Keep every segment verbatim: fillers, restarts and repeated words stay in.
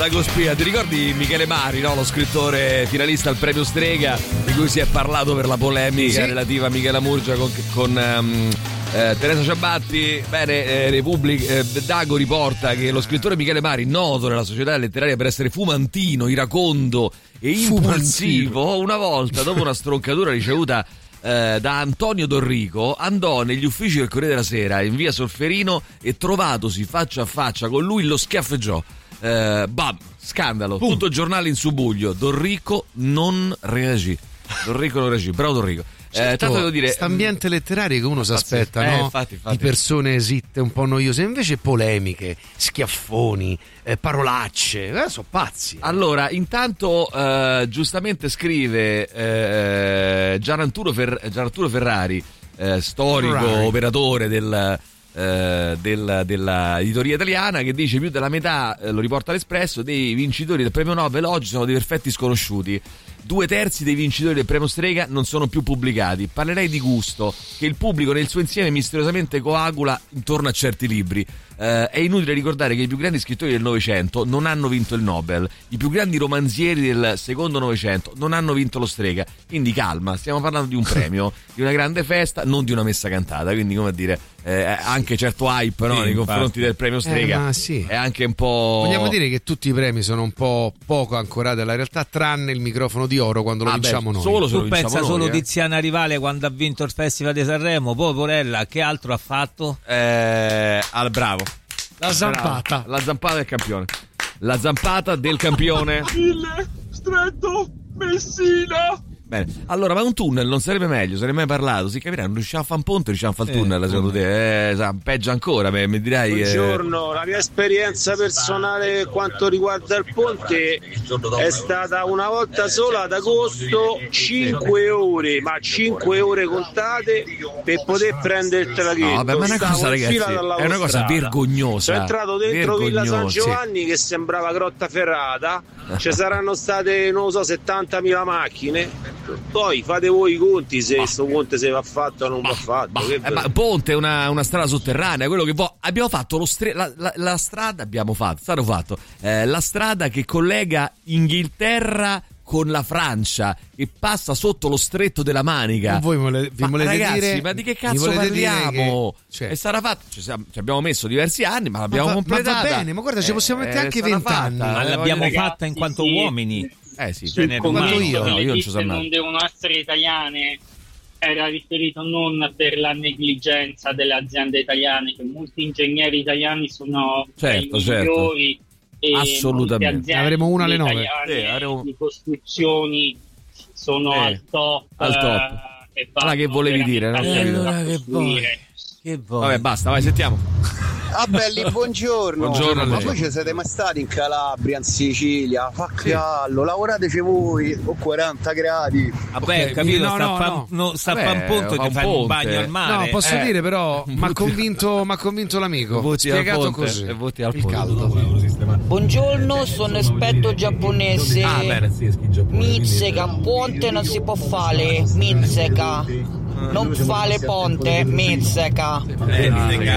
Dago Spia, ti ricordi Michele Mari, no? Lo scrittore finalista al premio Strega, di cui si è parlato per la polemica sì. relativa a Michela Murgia con, con um, eh, Teresa Ciabatti. Bene, eh, Repubblica, eh, Dago riporta che lo scrittore Michele Mari, noto nella società letteraria per essere fumantino, iracondo e impulsivo, fumantino. Una volta, dopo una stroncatura ricevuta Eh, da Antonio Dorrico, andò negli uffici del Corriere della Sera in via Solferino e, trovatosi faccia a faccia con lui, lo schiaffeggiò. Eh, bam, scandalo, Pum. Tutto il giornale in subbuglio. Dorrico non reagì. Dorrico non reagì, bravo Dorrico. Certo, eh, tanto devo dire, st'ambiente letterario che uno si aspetta, eh, no? infatti, infatti. Di persone zitte, un po' noiose, invece polemiche, schiaffoni, eh, parolacce, eh, sono pazzi. Allora, intanto eh, giustamente scrive eh, Gian Arturo, Fer- Gian Arturo Ferrari, eh, storico, Ferrari. operatore del Uh, del, della editoria italiana, che dice più della metà, eh, lo riporta l'Espresso, dei vincitori del premio Nobel oggi sono dei perfetti sconosciuti. Due terzi dei vincitori del premio Strega non sono più pubblicati. Parlerei di gusto, che il pubblico nel suo insieme misteriosamente coagula intorno a certi libri. Uh, è inutile ricordare che i più grandi scrittori del Novecento non hanno vinto il Nobel, i più grandi romanzieri del secondo Novecento non hanno vinto lo Strega, quindi calma, stiamo parlando di un premio, di una grande festa, non di una messa cantata, quindi come a dire, eh, anche certo hype, no, sì, nei confronti del premio Strega, eh, sì. è anche un po'... Vogliamo dire che tutti i premi sono un po' poco ancorati alla realtà, tranne il microfono di oro quando lo ah vinciamo beh, noi. Solo tu pensa noi, solo eh. Tiziana Rivale quando ha vinto il Festival di Sanremo, poi Porella che altro ha fatto? Eh, al bravo. La zampata. Bravo. La zampata del campione. La zampata del campione. Il stretto Messina. Bene, allora, ma un tunnel non sarebbe meglio? Se ne è mai parlato? Si capirà, non riusciamo a fare un ponte, riusciamo a fare il tunnel, eh, secondo te? Eh, peggio ancora, mi, mi direi. Buongiorno, eh... la mia esperienza personale quanto riguarda il ponte è stata una volta sola ad agosto, cinque ore, ma cinque ore contate per poter prendere il traghetto. No, vabbè, ma è una cosa, ragazzi, è una cosa vergognosa. Sono entrato dentro Villa San Giovanni che sembrava Grotta Ferrata, ci saranno state, non lo so, settantamila macchine. Poi fate voi i conti se questo ponte se va fatto o non va fatto. Bah, eh, ma ponte è una, una strada sotterranea, quello che vo- abbiamo fatto lo stre- la, la, la strada abbiamo fatto, stato fatto eh, la strada che collega Inghilterra con la Francia, che passa sotto lo stretto della Manica. Voi vole, vi ma volete ragazzi, dire, ma di che cazzo parliamo? Che, cioè, è stata fatta, ci, siamo, ci abbiamo messo diversi anni, ma l'abbiamo ma va, completata. Ma va bene, ma guarda, ci possiamo mettere eh, anche vent'anni. Ma eh, l'abbiamo ragazzi, fatta in quanto sì. uomini. Eh sì, Sul ne commento io, che no, le io non, piste non devono essere italiane era riferito non per la negligenza delle aziende italiane, che molti ingegneri italiani sono certo, i migliori certo. Assolutamente. Avremo una alle nove eh, avremo... di costruzioni sono eh, al top, al top. Eh, allora che volevi dire, no? Allora che vuoi? Che vuoi? Vabbè, basta, vai, sentiamo. Ah belli, buongiorno. Buongiorno. Ma voi ci siete mai stati in Calabria, in Sicilia? Fa caldo, sì. Lavorateci voi, o quaranta gradi. Vabbè, okay, capito, no, sta no, fa, no. no, sta Vabbè, fa un ponte che fai un bagno al mare. No, posso eh. dire però, mi ha convinto, m'ha convinto l'amico. Voti spiegato al ponte, così. E voti al il ponte. caldo. Buongiorno, sono esperto giapponese. Ah, bene, sì, Mizzica, ponte non si può fare. Mizzica. Non fare ponte, mizzica. Eh,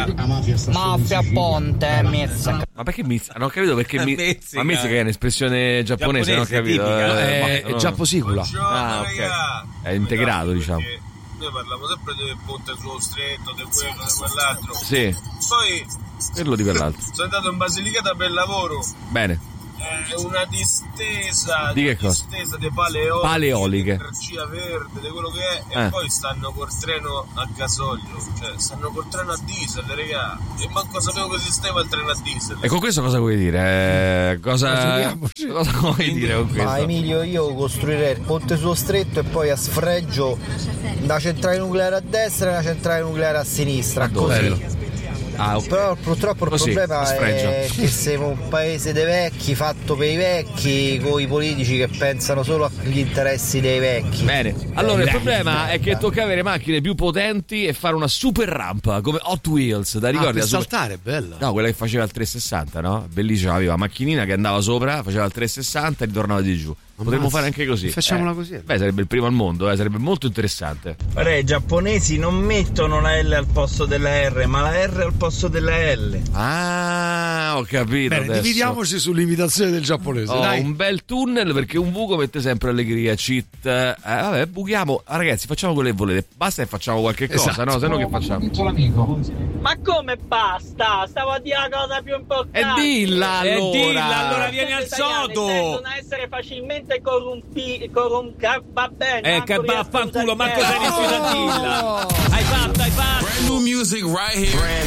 Mafia ponte, mizzica. Ma perché mizzica? Non ho capito perché mi... Mizzica. Ma mizzica è un'espressione giapponese, non ho capito. Tipica, eh, È, ma, è no. giapposicula. Ah, ok. È integrato, diciamo. Noi parliamo sempre del ponte sullo stretto, di quello, di quell'altro. Sì. Poi quello di quell'altro. sono andato in Basilicata per lavoro. Bene. È una distesa di che cosa? distesa di paleoliche, paleoliche, di energia verde, di quello che è, eh. e poi stanno col treno a gasolio, cioè stanno col treno a diesel, regà. E manco sapevo che esisteva il treno a diesel. E con questo cosa vuoi dire? Eh, cosa, cosa vuoi dire con questo? Ma Emilio, io costruirei il ponte sullo stretto e poi a sfregio una centrale nucleare a destra e una centrale nucleare a sinistra, così. Ah, okay. Però purtroppo il Così, problema è che siamo un paese dei vecchi, fatto per i vecchi, con i politici che pensano solo agli interessi dei vecchi. Bene, allora il problema è che tocca avere macchine più potenti e fare una super rampa come Hot Wheels, da ricordi? Ah, per super... saltare, è bella. No, quella che faceva il trecentosessanta, no? Bellissima, aveva la macchinina che andava sopra, faceva il trecentosessanta e ritornava di giù. Potremmo fare anche così. Facciamola eh. così. Beh, sarebbe il primo al mondo, eh. Sarebbe molto interessante. Ora, i giapponesi non mettono la L al posto della R, ma la R al posto della L. Ah, ho capito. Bene, adesso. dividiamoci sull'imitazione del giapponese. Oh, dai. un bel tunnel, perché un buco mette sempre allegria. Cheat. Eh, vabbè, buchiamo. Ah, ragazzi, facciamo quello che volete. Basta che facciamo qualche cosa, esatto. no? Se no che facciamo? Ma come basta? Stavo a dire la cosa più importante. E dilla allora. E dilla, allora vieni al sodo. Tendono a essere facilmente corrompi, corrompi, va bene. Eh, che vaffanculo, Marco sei riuscito a dirla. Hai fatto, hai fatto. Brand new music right here. Brand